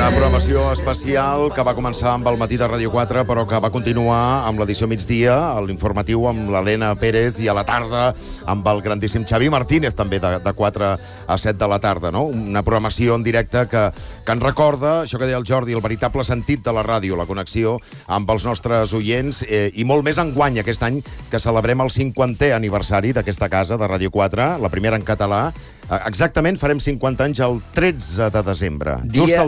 Una programació especial que va començar amb el matí de Ràdio 4, però que va continuar amb l'edició migdia, l'informatiu amb l'Helena Pérez, i a la tarda amb el grandíssim Xavi Martínez, també de 4 a 7 de la tarda, no? Una programació en directe que ens recorda, això que deia el Jordi, el veritable sentit de la ràdio, la connexió amb els nostres oients, i molt més enguany aquest any, que celebrem el 50è aniversari d'aquesta casa, de Ràdio 4, la primera en català. Exactament farem 50 anys el 13 de desembre. Just el